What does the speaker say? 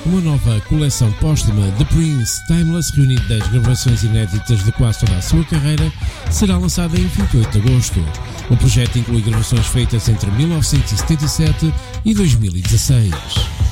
Uma nova coleção póstuma de Prince, Timeless, reunindo 10 gravações inéditas de quase toda a sua carreira, será lançada em 28 de agosto. O projeto inclui gravações feitas entre 1977 e 2016.